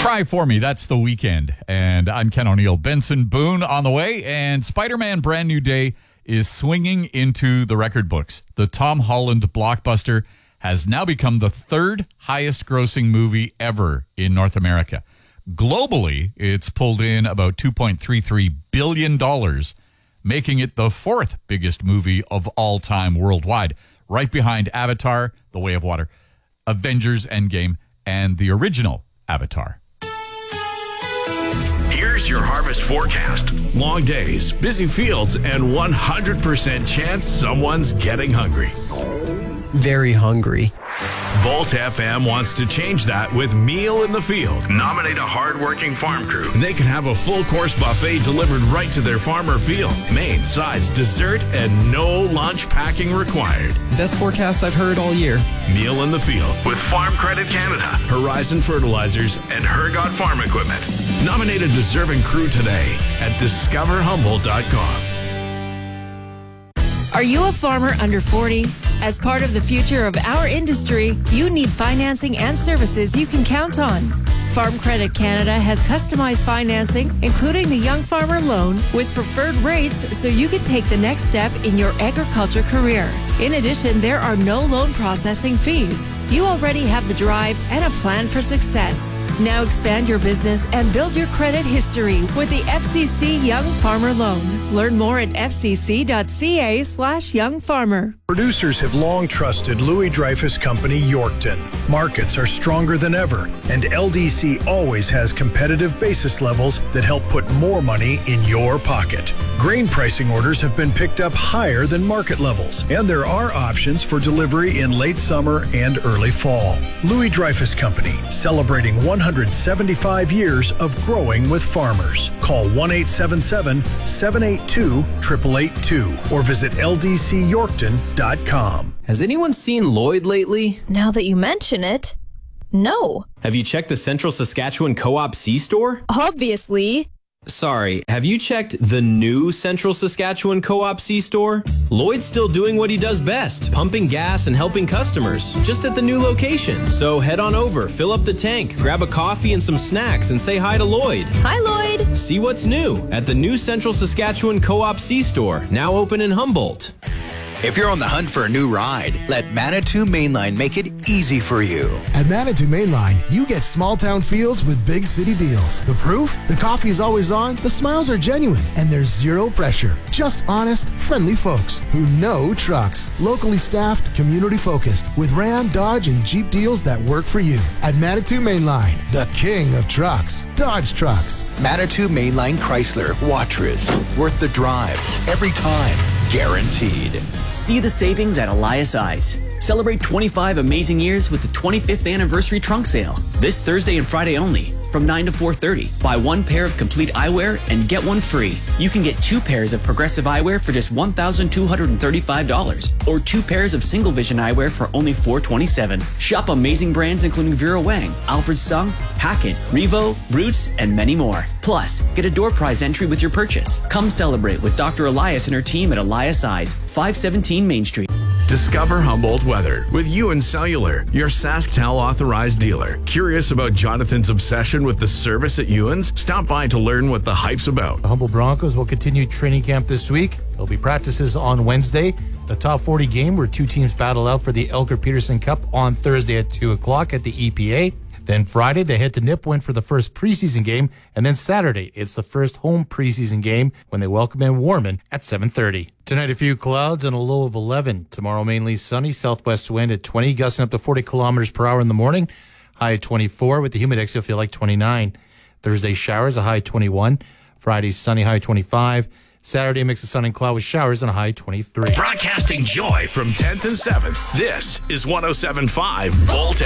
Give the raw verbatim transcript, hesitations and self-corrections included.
Cry For Me, that's The Weekend. And I'm Ken O'Neill. Benson Boone on the way, and Spider-Man Brand New Day is swinging into the record books. The Tom Holland blockbuster has now become the third highest grossing movie ever in North America. Globally, it's pulled in about two point three three billion dollars, making it the fourth biggest movie of all time worldwide, right behind Avatar, The Way of Water, Avengers Endgame, and the original Avatar. Here's your harvest forecast. Long days, busy fields, and one hundred percent chance someone's getting hungry. Very hungry. Volt F M wants to change that with Meal in the Field. Nominate a hard-working farm crew. They can have a full-course buffet delivered right to their farmer field. Main, sides, dessert, and no lunch packing required. Best forecast I've heard all year. Meal in the Field with Farm Credit Canada, Horizon Fertilizers, and Hergot Farm Equipment. Nominate a deserving crew today at discover humboldt dot com. Are you a farmer under forty? As part of the future of our industry, you need financing and services you can count on. Farm Credit Canada has customized financing, including the Young Farmer Loan, with preferred rates so you can take the next step in your agriculture career. In addition, there are no loan processing fees. You already have the drive and a plan for success. Now expand your business and build your credit history with the F C C Young Farmer Loan. Learn more at f c c dot c a slash young farmer. Producers have long trusted Louis Dreyfus Company Yorkton. Markets are stronger than ever, and L D C always has competitive basis levels that help put more money in your pocket. Grain pricing orders have been picked up higher than market levels, and there are options for delivery in late summer and early fall. Louis Dreyfus Company, celebrating one hundred seventy-five years of growing with farmers. Call one eight seven seven, seven eight two, eight eight eight two or visit l d c yorkton dot com. Has anyone seen Lloyd lately? Now that you mention it, no. Have you checked the Central Saskatchewan Co-op C-Store? Obviously. Sorry, have you checked the new Central Saskatchewan Co-op C-Store? Lloyd's still doing what he does best, pumping gas and helping customers, just at the new location. So head on over, fill up the tank, grab a coffee and some snacks, and say hi to Lloyd. Hi, Lloyd. See what's new at the new Central Saskatchewan Co-op C-Store, now open in Humboldt. If you're on the hunt for a new ride, let Manitou Mainline make it easy for you. At Manitou Mainline, you get small town feels with big city deals. The proof? The coffee is always on, the smiles are genuine, and there's zero pressure. Just honest, friendly folks who know trucks. Locally staffed, community focused, with Ram, Dodge, and Jeep deals that work for you. At Manitou Mainline, the king of trucks. Dodge Trucks. Manitou Mainline Chrysler, Watrous. Worth the drive. Every time. Guaranteed. See the savings at Elias Eyes. Celebrate twenty-five amazing years with the twenty-fifth anniversary trunk sale. This Thursday and Friday only, from nine to four thirty. Buy one pair of complete eyewear and get one free. You can get two pairs of progressive eyewear for just one thousand two hundred thirty-five dollars, or two pairs of single vision eyewear for only four hundred twenty-seven dollars. Shop amazing brands including Vera Wang, Alfred Sung, Hackett, Revo, Roots, and many more. Plus, get a door prize entry with your purchase. Come celebrate with Doctor Elias and her team at Elias Eyes, five seventeen Main Street. Discover Humboldt weather with Ewan Cellular, your SaskTel authorized dealer. Curious about Jonathan's obsession with the service at Ewan's? Stop by to learn what the hype's about. The Humboldt Broncos will continue training camp this week. There'll be practices on Wednesday. The top forty game where two teams battle out for the Elker Peterson Cup on Thursday at two o'clock at the E P A. Then Friday, they head to Nipawin for the first preseason game. And then Saturday, it's the first home preseason game when they welcome in Warman at seven thirty. Tonight, a few clouds and a low of eleven. Tomorrow, mainly sunny, southwest wind at twenty, gusting up to forty kilometers per hour in the morning. High at twenty-four. With the humidex, you'll feel like twenty-nine. Thursday, showers, a high twenty-one. Friday, sunny, high twenty-five. Saturday, mix of sun and cloud with showers and a high twenty-three. Broadcasting joy from tenth and seventh. This is one oh seven point five Volt